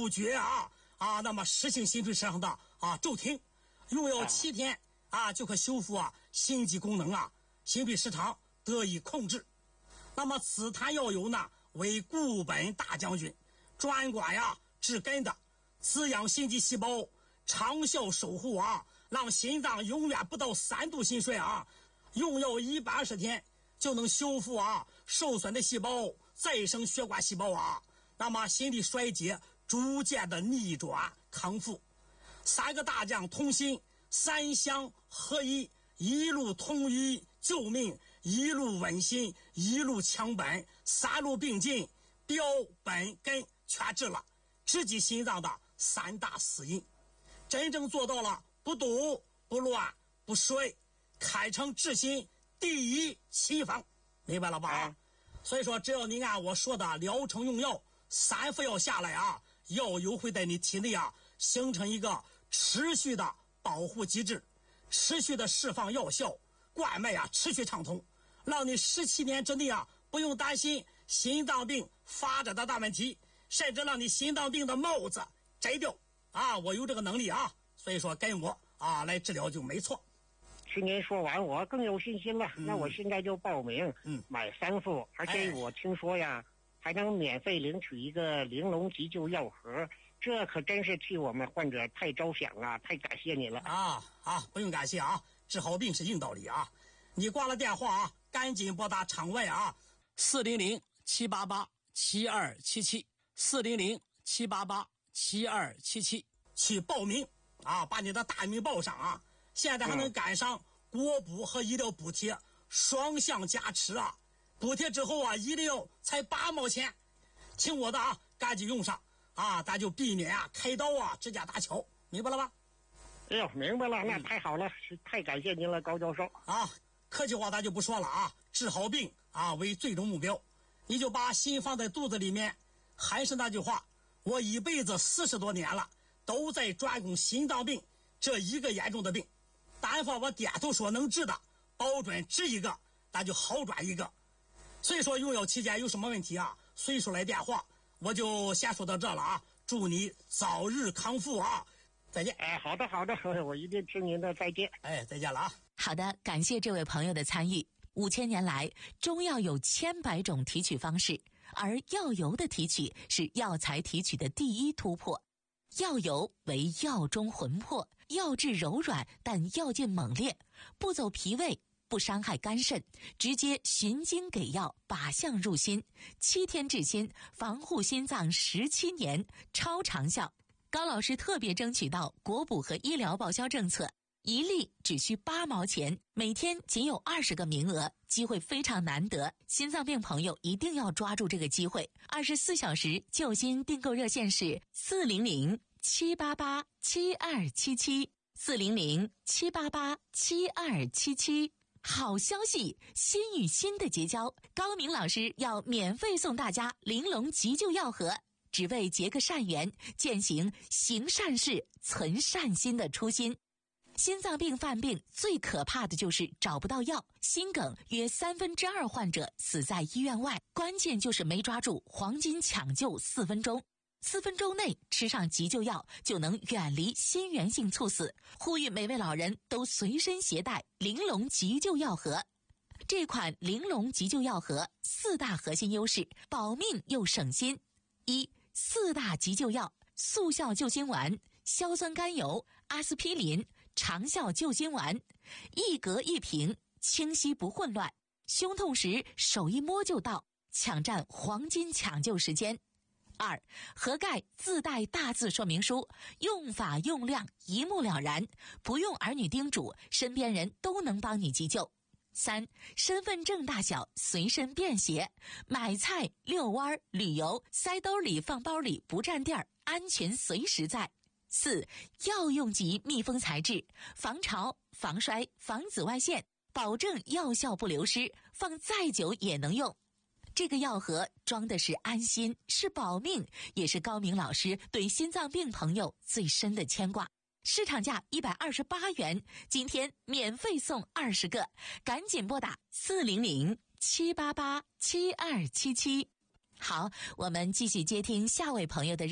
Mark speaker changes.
Speaker 1: 杜绝那么湿性心肺上的骤停，用药7天就可修复心肌功能心律失常得以控制。那么此坛药油呢，为固本大将军，专管治根的，滋养心肌细胞，长效守护让心脏永远不到3度心衰用药120天就能修复受损的细胞，再生血管细胞那么心力衰竭逐渐的逆转康复。3个大将同心，3相合一，一路通医救命，一路稳心，一路强本，3路并进，标本根全治了直击心脏的3大死因，真正做到了不堵不乱不衰，开成治心第一奇方，明白了吧？所以说只要你按我说的疗程用药，3副药下来药油会在你体内形成一个持续的保护机制，持续的释放药效，冠脉持续畅通，让你17年之内不用担心心脏病发展的大问题，甚至让你心脏病的帽子摘掉我有这个能力所以说跟我来治疗就没错。
Speaker 2: 听您说完我更有信心了，那我现在就报名买3副，而且我听说还能免费领取一个玲珑急救药盒，这可真是替我们患者太着想太感谢你了
Speaker 1: 不用感谢治好病是硬道理你挂了电话赶紧拨打场外400-788-7277，400-788-7277去报名把你的大名报上现在还能赶上国补和医疗补贴双向加持补贴之后医疗才8毛钱，听我的赶紧用上咱就避免开刀指甲打巧，明白了吧？
Speaker 2: 哎呦，明白了，那太好了，太感谢您了，高教授
Speaker 1: 客气话咱就不说了治好病为最终目标，你就把心放在肚子里面，还是那句话，我一辈子40多年了，都在专攻心脏病这一个严重的病，但凡我点头说能治的，保准治一个咱就好转一个。所以说用药期间有什么问题随时来电话，我就先说到这了祝你早日康复再见。
Speaker 2: 好的，我一定听您的，再见。
Speaker 1: 再见了
Speaker 3: 好的，感谢这位朋友的参与。5000年来，中药有千百种提取方式，而药油的提取是药材提取的第一突破。药油为药中魂魄，药质柔软，但药劲猛烈，不走脾胃，不伤害肝肾，直接循经给药，靶向入心，7天治心，防护心脏17年，超长效。高老师特别争取到国补和医疗报销政策，一粒只需8毛钱，每天仅有20个名额，机会非常难得，心脏病朋友一定要抓住这个机会。24小时救心订购热线是400-788-7277，400-788-7277。好消息，心与心的结交，高明老师要免费送大家玲珑急救药盒，只为结个善缘，践行行善事存善心的初心。心脏病犯病最可怕的就是找不到药，心梗约2/3患者死在医院外，关键就是没抓住黄金抢救4分钟。4分钟内吃上急救药就能远离心源性猝死，呼吁每位老人都随身携带玲珑急救药盒。这款玲珑急救药盒4大核心优势，保命又省心。4大急救药：速效救心丸、硝酸甘油、阿司匹林、长效救心丸，一格一瓶，清晰不混乱，胸痛时手一摸就到，抢占黄金抢救时间。2. 盒盖自带大字说明书，用法用量一目了然，不用儿女叮嘱，身边人都能帮你急救。3. 身份证大小，随身便携，买菜、遛弯、旅游，塞兜里放包里不占地儿，安全随时在。4. 药用级密封材质，防潮、防摔、防紫外线，保证药效不流失，放再久也能用。这个药盒装的是安心，是保命，也是高明老师对心脏病朋友最深的牵挂。市场价128元，今天免费送20个，赶紧拨打400-788-7277。好，我们继续接听下位朋友的